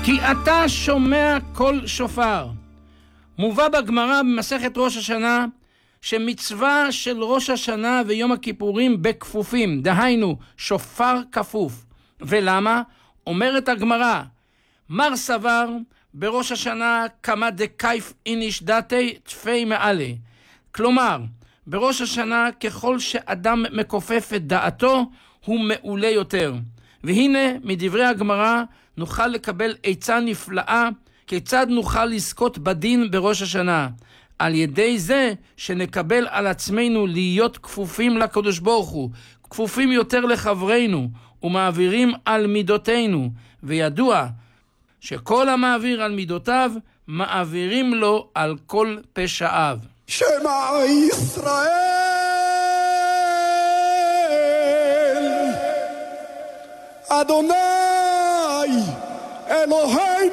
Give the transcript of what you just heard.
כי אתה שומע קול שופר. מובא בגמרא במסכת ראש השנה שמצווה של ראש השנה ויום הכיפורים בכפופים, דהיינו שופר כפוף. ולמה? אומרת הגמרא, מר סבר בראש השנה כמה דקייף איניש דתי תפי מעלה. כלומר, בראש השנה ככל שאדם מכופף את דעתו הוא מעולה יותר. והנה מדברי הגמרא נוכל לקבל עצה נפלאה כיצד נוכל לזכות בדין בראש השנה. על ידי זה שנקבל על עצמנו להיות כפופים לקדוש ברוך הוא, כפופים יותר לחברינו ומעבירים על מידותינו. וידוע שכל המעביר על מידותיו מעבירים לו על כל פשעיו. שמע ישראל אדוני אלוהינו